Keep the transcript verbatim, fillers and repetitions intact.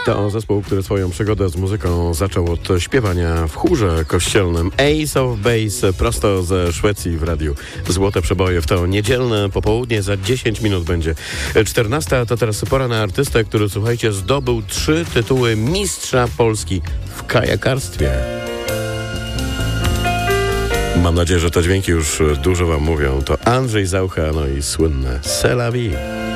To zespół, który swoją przygodę z muzyką zaczął od śpiewania w chórze kościelnym Ace of Base prosto ze Szwecji w radiu. Złote przeboje w to niedzielne popołudnie. Za dziesięć minut będzie czternasta. To teraz pora na artystę, który, słuchajcie, zdobył trzy tytuły mistrza Polski w kajakarstwie. Mam nadzieję, że te dźwięki już dużo wam mówią. To Andrzej Zaucha, no i słynne C'est la vie.